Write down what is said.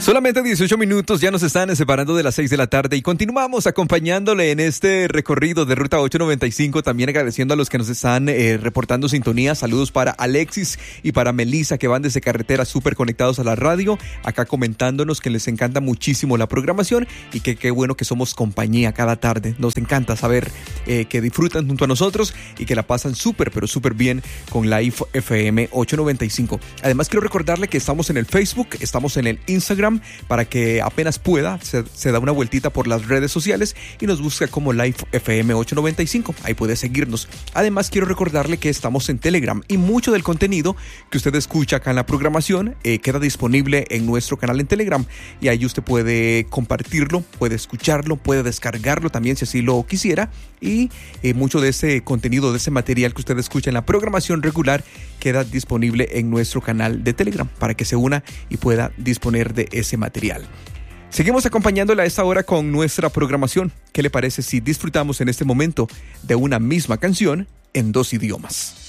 Solamente 18 minutos ya nos están separando de las 6 de la tarde y continuamos acompañándole en este recorrido de Ruta 895, también agradeciendo a los que nos están reportando sintonía. Saludos para Alexis y para Melissa, que van desde carretera súper conectados a la radio, acá comentándonos que les encanta muchísimo la programación y que qué bueno que somos compañía cada tarde. Nos encanta saber que disfrutan junto a nosotros y que la pasan súper, pero súper bien con Live FM 895. Además, quiero recordarle que estamos en el Facebook, estamos en el Instagram, para que apenas pueda, se da una vueltita por las redes sociales y nos busca como Live FM 895. Ahí puede seguirnos. Además, quiero recordarle que estamos en Telegram y mucho del contenido que usted escucha acá en la programación queda disponible en nuestro canal en Telegram. Y ahí usted puede compartirlo, puede escucharlo, puede descargarlo también si así lo quisiera. Y mucho de ese contenido, de ese material que usted escucha en la programación regular queda disponible en nuestro canal de Telegram para que se una y pueda disponer de ese material. Seguimos acompañándola a esta hora con nuestra programación. ¿Qué le parece si disfrutamos en este momento de una misma canción en 2 idiomas?